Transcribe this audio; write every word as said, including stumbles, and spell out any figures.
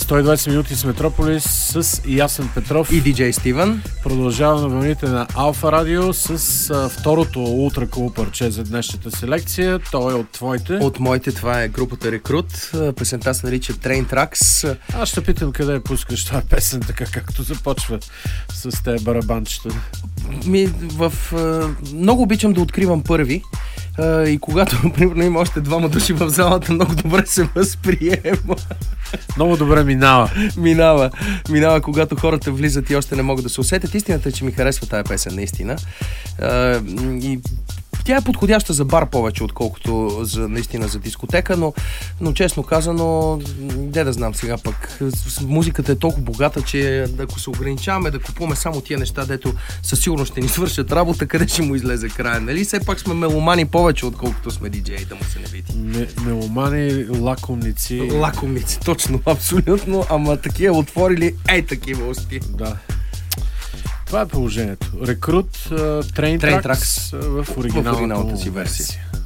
сто и двадесет минути с Метрополис с Ясен Петров и диджей Стивън. Продължава на вълните на Алфа Радио с а, второто ултра кул парче за днешната селекция. То е от твоите. От моите, това е групата Рекрут. Песента се нарича Train Tracks. Аз ще питам къде я пускаш това песен, така както започва с тези барабанчета. Ми, в, много обичам да откривам първи. Uh, и когато, примерно, има още двама души в залата, много добре се възприема. Много добре минава. Минава. Минава, когато хората влизат и още не могат да се усетят. Истината е, че ми харесва тая песен, наистина. Uh, и тя е подходяща за бар повече, отколкото за, наистина за дискотека, но, но честно казано, де да знам сега пък, музиката е толкова богата, че ако се ограничаваме да купуваме само тия неща, дето със сигурност ще ни свършат работа, къде ще му излезе края, нали? Все пак сме меломани повече, отколкото сме диджеи, да му се не види. М- меломани, лакомници. Лакомници, точно, абсолютно, ама такива отворили, ей такива усти. Да. Това е положението. Рекрут, Train Tracks в оригиналната си версия.